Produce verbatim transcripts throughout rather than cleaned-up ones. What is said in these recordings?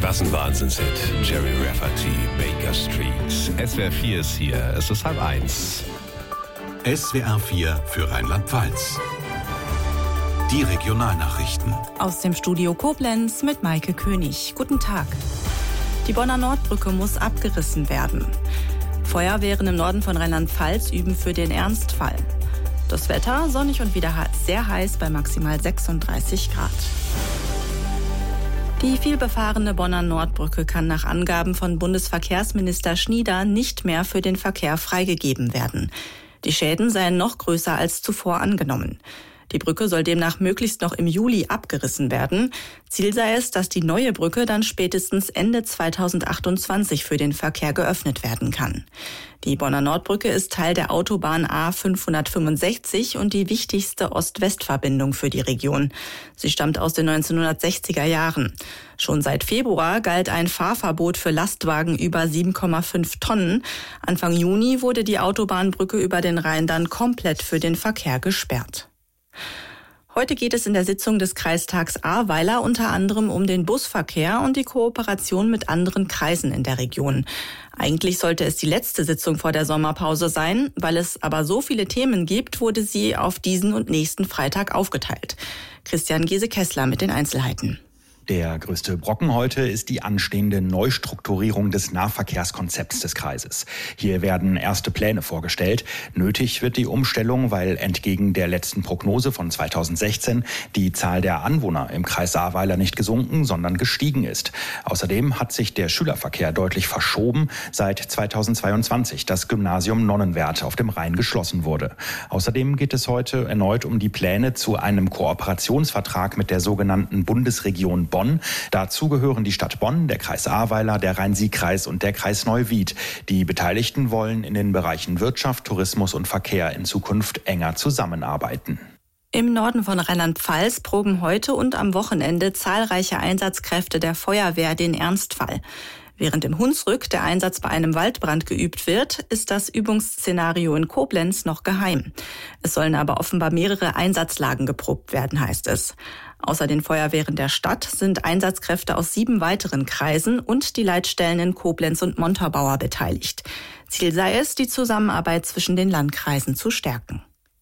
Was ein Wahnsinnshit. Jerry Rafferty, Baker Street. S W R vier ist hier. Es ist halb eins. S W R vier für Rheinland-Pfalz. Die Regionalnachrichten. Aus dem Studio Koblenz mit Maike König. Guten Tag. Die Bonner Nordbrücke muss abgerissen werden. Feuerwehren im Norden von Rheinland-Pfalz üben für den Ernstfall. Das Wetter sonnig und wieder sehr heiß bei maximal sechsunddreißig Grad. Die vielbefahrene Bonner Nordbrücke kann nach Angaben von Bundesverkehrsminister Schnieder nicht mehr für den Verkehr freigegeben werden. Die Schäden seien noch größer als zuvor angenommen. Die Brücke soll demnach möglichst noch im Juli abgerissen werden. Ziel sei es, dass die neue Brücke dann spätestens Ende zweitausendachtundzwanzig für den Verkehr geöffnet werden kann. Die Bonner Nordbrücke ist Teil der Autobahn A fünfhundertfünfundsechzig und die wichtigste Ost-West-Verbindung für die Region. Sie stammt aus den neunzehnhundertsechziger Jahren. Schon seit Februar galt ein Fahrverbot für Lastwagen über sieben Komma fünf Tonnen. Anfang Juni wurde die Autobahnbrücke über den Rhein dann komplett für den Verkehr gesperrt. Heute geht es in der Sitzung des Kreistags Ahrweiler unter anderem um den Busverkehr und die Kooperation mit anderen Kreisen in der Region. Eigentlich sollte es die letzte Sitzung vor der Sommerpause sein, weil es aber so viele Themen gibt, wurde sie auf diesen und nächsten Freitag aufgeteilt. Christian Giese-Kessler mit den Einzelheiten. Der größte Brocken heute ist die anstehende Neustrukturierung des Nahverkehrskonzepts des Kreises. Hier werden erste Pläne vorgestellt. Nötig wird die Umstellung, weil entgegen der letzten Prognose von zweitausendsechzehn die Zahl der Anwohner im Kreis Ahrweiler nicht gesunken, sondern gestiegen ist. Außerdem hat sich der Schülerverkehr deutlich verschoben, seit zweitausendzweiundzwanzig das Gymnasium Nonnenwerth auf dem Rhein geschlossen wurde. Außerdem geht es heute erneut um die Pläne zu einem Kooperationsvertrag mit der sogenannten Bundesregion Bonn. Bonn. Dazu gehören die Stadt Bonn, der Kreis Ahrweiler, der Rhein-Sieg-Kreis und der Kreis Neuwied. Die Beteiligten wollen in den Bereichen Wirtschaft, Tourismus und Verkehr in Zukunft enger zusammenarbeiten. Im Norden von Rheinland-Pfalz proben heute und am Wochenende zahlreiche Einsatzkräfte der Feuerwehr den Ernstfall. Während im Hunsrück der Einsatz bei einem Waldbrand geübt wird, ist das Übungsszenario in Koblenz noch geheim. Es sollen aber offenbar mehrere Einsatzlagen geprobt werden, heißt es. Außer den Feuerwehren der Stadt sind Einsatzkräfte aus sieben weiteren Kreisen und die Leitstellen in Koblenz und Montabaur beteiligt. Ziel sei es, die Zusammenarbeit zwischen den Landkreisen zu stärken.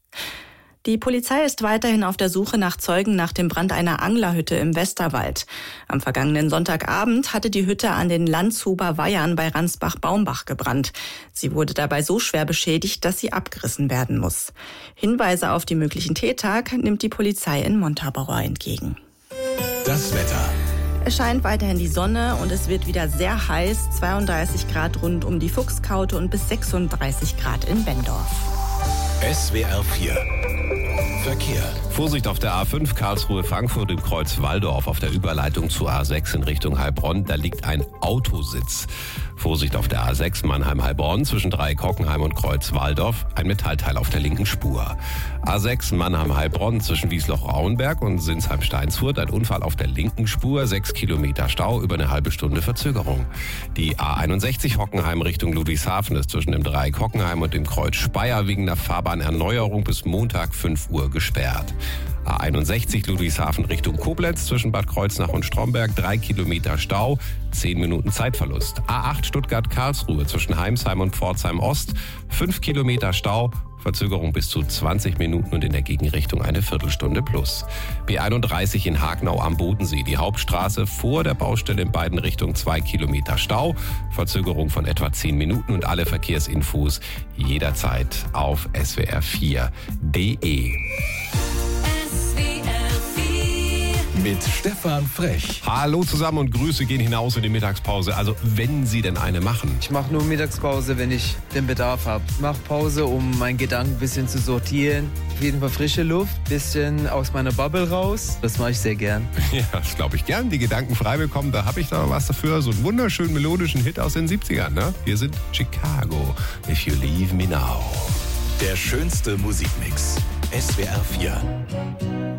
Die Polizei ist weiterhin auf der Suche nach Zeugen nach dem Brand einer Anglerhütte im Westerwald. Am vergangenen Sonntagabend hatte die Hütte an den Landshuber Weihern bei Ransbach-Baumbach gebrannt. Sie wurde dabei so schwer beschädigt, dass sie abgerissen werden muss. Hinweise auf die möglichen Täter nimmt die Polizei in Montabaur entgegen. Das Wetter. Es scheint weiterhin die Sonne und es wird wieder sehr heiß. zweiunddreißig Grad rund um die Fuchskaute und bis sechsunddreißig Grad in Bendorf. S W R vier Verkehr. Vorsicht auf der A fünf Karlsruhe-Frankfurt im Kreuz Walldorf auf der Überleitung zur A sechs in Richtung Heilbronn. Da liegt ein Autositz. Vorsicht auf der A sechs Mannheim-Heilbronn zwischen Dreieck-Hockenheim und Kreuz Walldorf. Ein Metallteil auf der linken Spur. A sechs Mannheim-Heilbronn zwischen Wiesloch-Rauenberg und Sinsheim-Steinsfurt. Ein Unfall auf der linken Spur. Sechs Kilometer Stau, über eine halbe Stunde Verzögerung. Die A einundsechzig Hockenheim Richtung Ludwigshafen ist zwischen dem Dreieck Hockenheim und dem Kreuz Speyer wegen der Fahrbahnerneuerung bis Montag fünf Uhr gesperrt. A einundsechzig Ludwigshafen Richtung Koblenz zwischen Bad Kreuznach und Stromberg, drei Kilometer Stau, zehn Minuten Zeitverlust. A acht Stuttgart-Karlsruhe zwischen Heimsheim und Pforzheim Ost, fünf Kilometer Stau, Verzögerung bis zu zwanzig Minuten und in der Gegenrichtung eine Viertelstunde plus. B einunddreißig in Hagenau am Bodensee, die Hauptstraße vor der Baustelle in beiden Richtungen, zwei Kilometer Stau, Verzögerung von etwa zehn Minuten und alle Verkehrsinfos jederzeit auf S W R vier punkt de. Mit Stefan Frech. Hallo zusammen und Grüße gehen hinaus in die Mittagspause. Also wenn Sie denn eine machen. Ich mache nur Mittagspause, wenn ich den Bedarf habe. Ich mache Pause, um meinen Gedanken ein bisschen zu sortieren. Auf jeden Fall frische Luft, ein bisschen aus meiner Bubble raus. Das mache ich sehr gern. Ja, das glaube ich gern. Die Gedanken frei bekommen, da habe ich da was dafür. So einen wunderschönen melodischen Hit aus den siebzigern. Ne? Wir sind Chicago. If You Leave Me Now. Der schönste Musikmix. S W R vier.